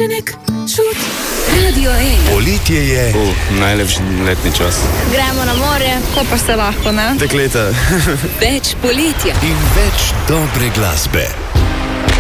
še nek čud. Radio 1. Poletje je. Najlepši letni čas. Gremo na morje, ko pa se lahko, ne? Dekleta. Več poletja. In več dobre glasbe.